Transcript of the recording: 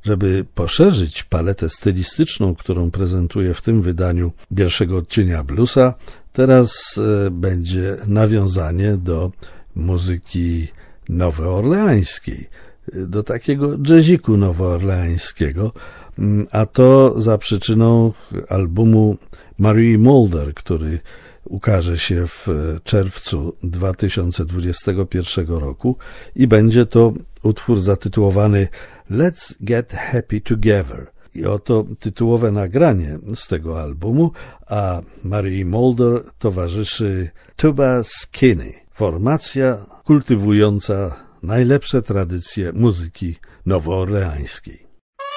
Żeby poszerzyć paletę stylistyczną, którą prezentuję w tym wydaniu pierwszego odcienia bluesa, teraz będzie nawiązanie do muzyki nowoorleańskiej, do takiego jazziku nowoorleańskiego, a to za przyczyną albumu Marie Mulder, który ukaże się w czerwcu 2021 roku i będzie to utwór zatytułowany Let's Get Happy Together. I oto tytułowe nagranie z tego albumu, a Marie Mulder towarzyszy Tuba Skinny, formacja kultywująca najlepsze tradycje muzyki nowoorleańskiej.